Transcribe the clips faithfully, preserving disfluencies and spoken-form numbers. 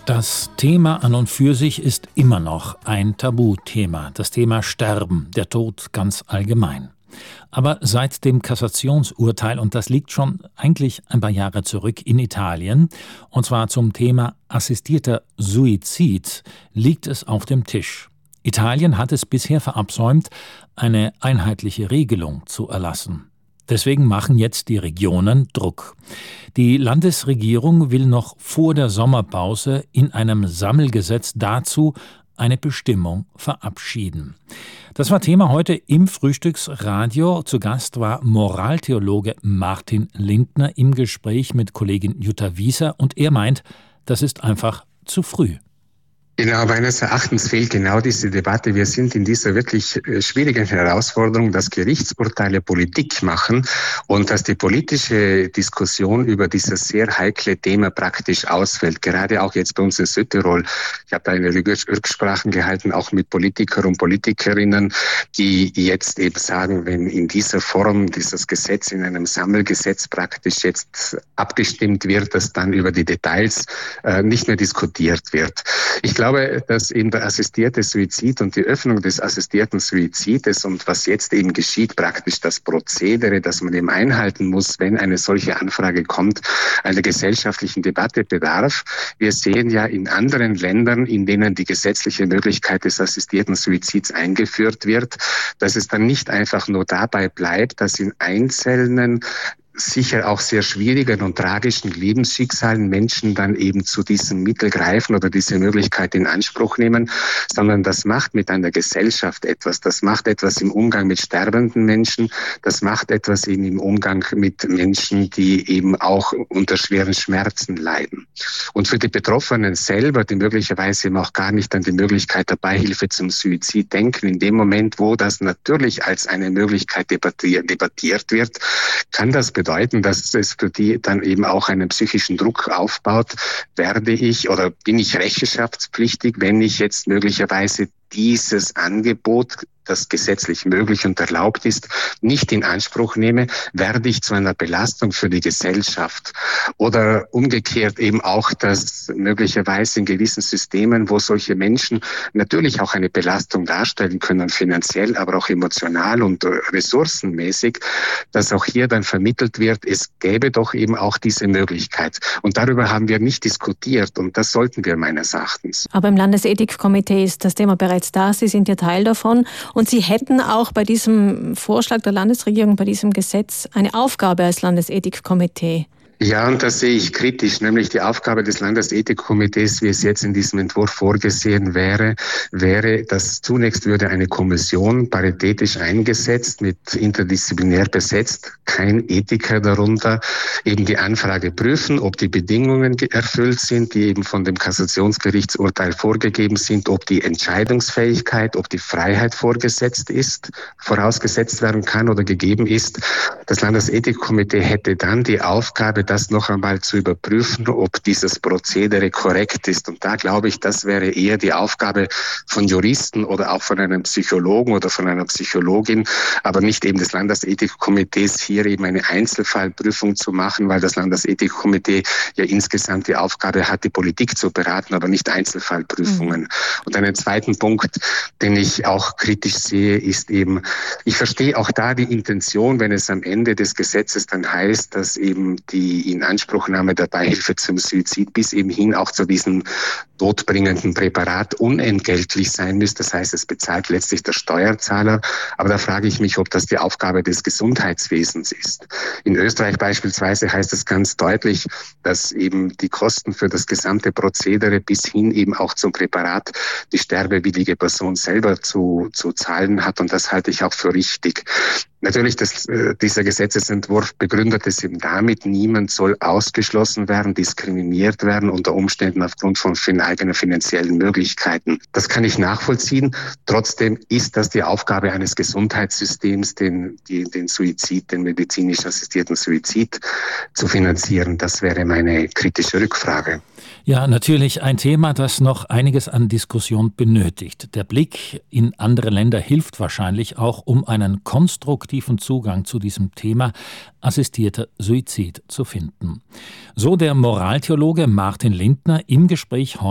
Das Thema an und für sich ist immer noch ein Tabuthema, das Thema Sterben, der Tod ganz allgemein. Aber seit dem Kassationsurteil, und das liegt schon eigentlich ein paar Jahre zurück in Italien, und zwar zum Thema assistierter Suizid, liegt es auf dem Tisch. Italien hat es bisher verabsäumt, eine einheitliche Regelung zu erlassen. Deswegen machen jetzt die Regionen Druck. Die Landesregierung will noch vor der Sommerpause in einem Sammelgesetz dazu eine Bestimmung verabschieden. Das war Thema heute im Frühstücksradio. Zu Gast war Moraltheologe Martin Lindner im Gespräch mit Kollegin Jutta Wieser, und er meint, das ist einfach zu früh. Genau, meines Erachtens fehlt genau diese Debatte. Wir sind in dieser wirklich schwierigen Herausforderung, dass Gerichtsurteile Politik machen und dass die politische Diskussion über dieses sehr heikle Thema praktisch ausfällt. Gerade auch jetzt bei uns in Südtirol. Ich habe da eine Rücksprachen gehalten, auch mit Politikern und Politikerinnen, die jetzt eben sagen, wenn in dieser Form dieses Gesetz in einem Sammelgesetz praktisch jetzt abgestimmt wird, dass dann über die Details äh, nicht mehr diskutiert wird. Ich glaube, Ich glaube, dass eben der assistierte Suizid und die Öffnung des assistierten Suizides und was jetzt eben geschieht, praktisch das Prozedere, das man eben einhalten muss, wenn eine solche Anfrage kommt, einer gesellschaftlichen Debatte bedarf. Wir sehen ja in anderen Ländern, in denen die gesetzliche Möglichkeit des assistierten Suizids eingeführt wird, dass es dann nicht einfach nur dabei bleibt, dass in einzelnen sicher auch sehr schwierigen und tragischen Lebensschicksalen Menschen dann eben zu diesem Mittel greifen oder diese Möglichkeit in Anspruch nehmen, sondern das macht mit einer Gesellschaft etwas. Das macht etwas im Umgang mit sterbenden Menschen. Das macht etwas eben im Umgang mit Menschen, die eben auch unter schweren Schmerzen leiden. Und für die Betroffenen selber, die möglicherweise eben auch gar nicht an die Möglichkeit der Beihilfe zum Suizid denken, in dem Moment, wo das natürlich als eine Möglichkeit debattiert, debattiert wird, kann das bedeuten, bedeuten, dass es für die dann eben auch einen psychischen Druck aufbaut. Werde ich oder bin ich rechenschaftspflichtig, wenn ich jetzt möglicherweise dieses Angebot, das gesetzlich möglich und erlaubt ist, nicht in Anspruch nehme, werde ich zu einer Belastung für die Gesellschaft. Oder umgekehrt eben auch, dass möglicherweise in gewissen Systemen, wo solche Menschen natürlich auch eine Belastung darstellen können, finanziell, aber auch emotional und ressourcenmäßig, dass auch hier dann vermittelt wird, es gäbe doch eben auch diese Möglichkeit. Und darüber haben wir nicht diskutiert, und das sollten wir meines Erachtens. Aber im Landesethikkomitee ist das Thema bereits da. Sie sind ja Teil davon. Und Sie hätten auch bei diesem Vorschlag der Landesregierung, bei diesem Gesetz, eine Aufgabe als Landesethikkomitee. Ja, und das sehe ich kritisch, nämlich die Aufgabe des Landesethikkomitees, wie es jetzt in diesem Entwurf vorgesehen wäre, wäre, dass zunächst würde eine Kommission paritätisch eingesetzt, mit interdisziplinär besetzt, kein Ethiker darunter, eben die Anfrage prüfen, ob die Bedingungen erfüllt sind, die eben von dem Kassationsgerichtsurteil vorgegeben sind, ob die Entscheidungsfähigkeit, ob die Freiheit vorgesetzt ist, vorausgesetzt werden kann oder gegeben ist. Das Landesethikkomitee hätte dann die Aufgabe, das noch einmal zu überprüfen, ob dieses Prozedere korrekt ist. Und da glaube ich, das wäre eher die Aufgabe von Juristen oder auch von einem Psychologen oder von einer Psychologin, aber nicht eben des Landesethikkomitees, hier eben eine Einzelfallprüfung zu machen, weil das Landesethikkomitee ja insgesamt die Aufgabe hat, die Politik zu beraten, aber nicht Einzelfallprüfungen. Mhm. Und einen zweiten Punkt, den ich auch kritisch sehe, ist eben, ich verstehe auch da die Intention, wenn es am Ende des Gesetzes dann heißt, dass eben die Inanspruchnahme der Beihilfe zum Suizid bis eben hin auch zu diesem todbringenden Präparat unentgeltlich sein müsste. Das heißt, es bezahlt letztlich der Steuerzahler. Aber da frage ich mich, ob das die Aufgabe des Gesundheitswesens ist. In Österreich beispielsweise heißt es ganz deutlich, dass eben die Kosten für das gesamte Prozedere bis hin eben auch zum Präparat die sterbewillige Person selber zu, zu zahlen hat. Und das halte ich auch für richtig. Natürlich, das, äh, dieser Gesetzesentwurf begründet es eben damit, niemand soll ausgeschlossen werden, diskriminiert werden, unter Umständen aufgrund von eigenen finanziellen Möglichkeiten. Das kann ich nachvollziehen. Trotzdem ist das die Aufgabe eines Gesundheitssystems, den, die, den Suizid, den medizinisch assistierten Suizid zu finanzieren. Das wäre meine kritische Rückfrage. Ja, natürlich ein Thema, das noch einiges an Diskussion benötigt. Der Blick in andere Länder hilft wahrscheinlich auch, um einen konstruktiven Zugang zu diesem Thema assistierter Suizid zu finden. So der Moraltheologe Martin Lindner im Gespräch heute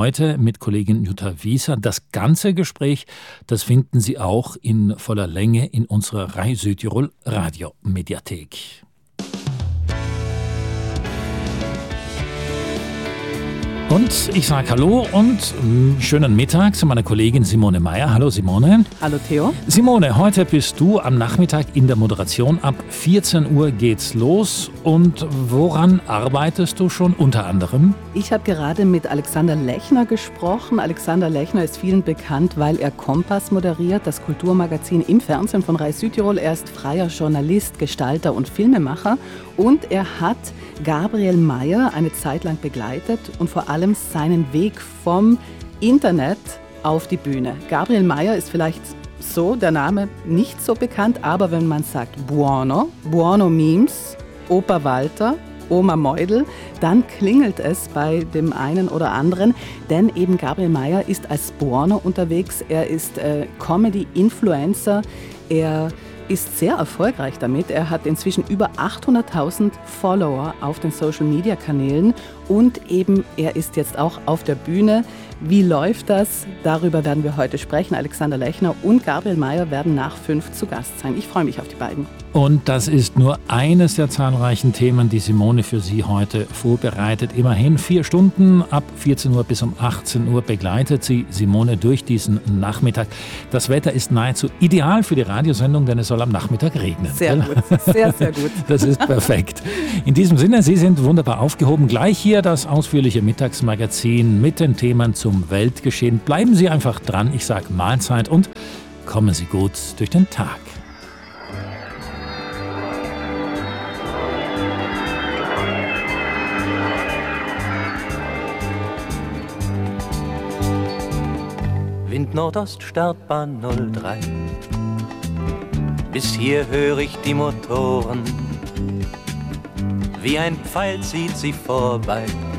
heute mit Kollegin Jutta Wieser. Das ganze Gespräch, das finden Sie auch in voller Länge in unserer Rai Südtirol Radiomediathek. Und ich sage Hallo und mh, schönen Mittag zu meiner Kollegin Simone Meyer. Hallo Simone. Hallo Theo. Simone, heute bist du am Nachmittag in der Moderation. Ab vierzehn Uhr geht's los. Und woran arbeitest du schon unter anderem? Ich habe gerade mit Alexander Lechner gesprochen. Alexander Lechner ist vielen bekannt, weil er Kompass moderiert, das Kulturmagazin im Fernsehen von Rai Südtirol. Er ist freier Journalist, Gestalter und Filmemacher. Und er hat Gabriel Mayer eine Zeit lang begleitet und vor allem seinen Weg vom Internet auf die Bühne. Gabriel Mayer ist vielleicht so, der Name nicht so bekannt, aber wenn man sagt Buono, Buono Memes, Opa Walter, Oma Meudel, dann klingelt es bei dem einen oder anderen, denn eben Gabriel Mayer ist als Buono unterwegs, er ist äh, Comedy-Influencer, er ist sehr erfolgreich damit. Er hat inzwischen über achthunderttausend Follower auf den Social-Media-Kanälen und eben er ist jetzt auch auf der Bühne. Wie läuft das? Darüber werden wir heute sprechen. Alexander Lechner und Gabriel Mayer werden nach fünf zu Gast sein. Ich freue mich auf die beiden. Und das ist nur eines der zahlreichen Themen, die Simone für Sie heute vorbereitet. Immerhin vier Stunden, ab vierzehn Uhr bis um achtzehn Uhr begleitet sie Simone durch diesen Nachmittag. Das Wetter ist nahezu ideal für die Radiosendung, denn es soll am Nachmittag regnen. Sehr gut, sehr, sehr gut. Das ist perfekt. In diesem Sinne, Sie sind wunderbar aufgehoben. Gleich hier das ausführliche Mittagsmagazin mit den Themen zum Weltgeschehen. Bleiben Sie einfach dran. Ich sage Mahlzeit und kommen Sie gut durch den Tag. Wind Nordost, Startbahn null drei. Bis hier höre ich die Motoren. Wie ein Pfeil zieht sie vorbei.